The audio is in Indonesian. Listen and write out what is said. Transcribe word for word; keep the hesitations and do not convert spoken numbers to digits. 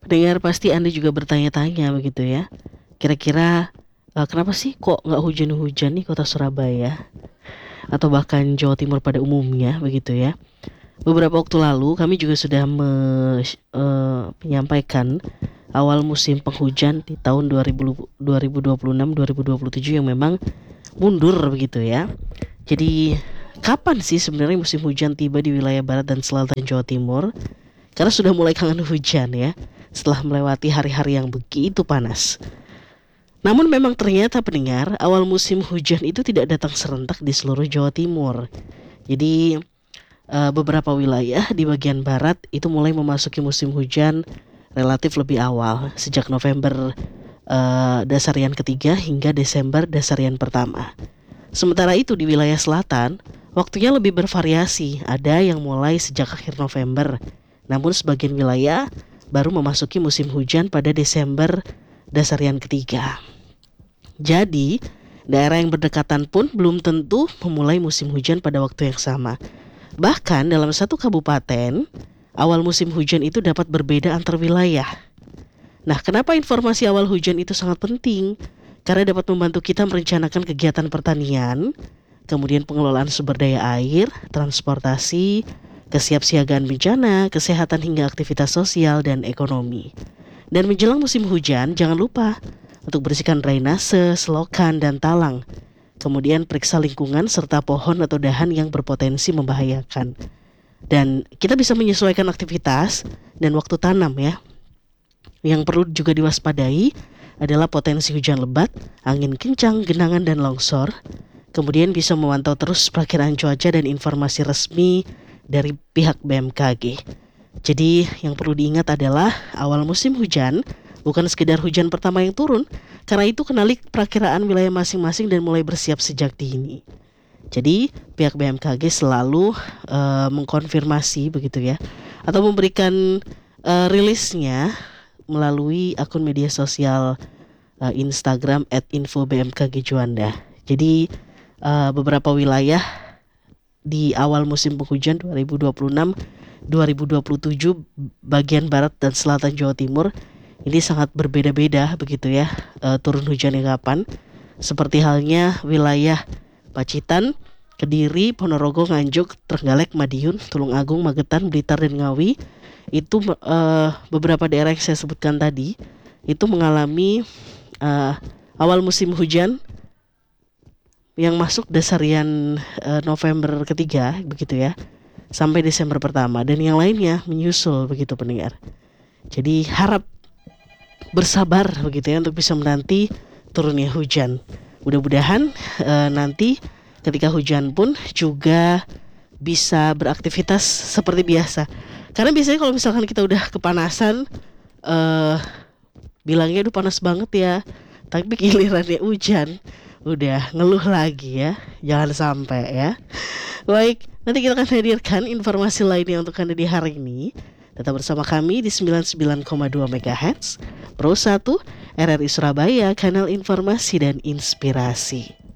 Pendengar pasti Anda juga bertanya-tanya begitu ya. Kira-kira eh, kenapa sih kok nggak hujan-hujan nih kota Surabaya atau bahkan Jawa Timur pada umumnya begitu ya. Beberapa waktu lalu kami juga sudah me- eh, menyampaikan awal musim penghujan di tahun dua ribu dua ribu dua puluh enam dua ribu dua puluh tujuh yang memang mundur begitu ya. Jadi kapan sih sebenarnya musim hujan tiba di wilayah barat dan selatan Jawa Timur? Karena sudah mulai kangen hujan ya, setelah melewati hari-hari yang begitu panas. Namun memang ternyata pendengar, awal musim hujan itu tidak datang serentak di seluruh Jawa Timur. Jadi eh, beberapa wilayah di bagian barat itu mulai memasuki musim hujan relatif lebih awal, sejak November eh, dasarian ketiga hingga Desember dasarian pertama. Sementara itu di wilayah selatan, waktunya lebih bervariasi. Ada yang mulai sejak akhir November, namun sebagian wilayah baru memasuki musim hujan pada Desember dasarian ketiga. Jadi, daerah yang berdekatan pun belum tentu memulai musim hujan pada waktu yang sama. Bahkan dalam satu kabupaten, awal musim hujan itu dapat berbeda antar wilayah. Nah, kenapa informasi awal hujan itu sangat penting? Karena dapat membantu kita merencanakan kegiatan pertanian, kemudian pengelolaan sumber daya air, transportasi, kesiapsiagaan bencana, kesehatan hingga aktivitas sosial dan ekonomi. Dan menjelang musim hujan, jangan lupa untuk bersihkan drainase, selokan, dan talang. Kemudian periksa lingkungan serta pohon atau dahan yang berpotensi membahayakan. Dan kita bisa menyesuaikan aktivitas dan waktu tanam ya. Yang perlu juga diwaspadai adalah potensi hujan lebat, angin kencang, genangan, dan longsor. Kemudian bisa memantau terus perakiraan cuaca dan informasi resmi dari pihak B M K G. Jadi yang perlu diingat adalah awal musim hujan bukan sekedar hujan pertama yang turun. Karena itu kenali perakiraan wilayah masing-masing dan mulai bersiap sejak dini. Jadi pihak B M K G selalu uh, mengkonfirmasi begitu ya, atau memberikan uh, rilisnya melalui akun media sosial uh, Instagram at info B M K G Juanda. Jadi uh, beberapa wilayah di awal musim penghujan dua ribu dua puluh enam dua ribu dua puluh tujuh bagian barat dan selatan Jawa Timur ini sangat berbeda-beda begitu ya, uh, turun hujannya kapan. Seperti halnya wilayah Pacitan, Kediri, Ponorogo, Nganjuk, Trenggalek, Madiun, Tulungagung, Magetan, Blitar, dan Ngawi. Itu uh, beberapa daerah yang saya sebutkan tadi itu mengalami uh, awal musim hujan yang masuk dasarian uh, November ketiga begitu ya, sampai Desember pertama, dan yang lainnya menyusul begitu pendengar. Jadi harap bersabar begitu ya untuk bisa menanti turunnya hujan. Mudah-mudahan uh, nanti ketika hujan pun juga bisa beraktivitas seperti biasa. Karena biasanya kalau misalkan kita udah kepanasan, uh, bilangnya aduh panas banget ya, tapi gilirannya hujan, udah ngeluh lagi ya. Jangan sampai ya. Baik, nanti kita akan hadirkan informasi lainnya untuk Anda di hari ini. Tetap bersama kami di sembilan puluh sembilan koma dua megahertz Pro satu R R I Surabaya, kanal informasi dan inspirasi.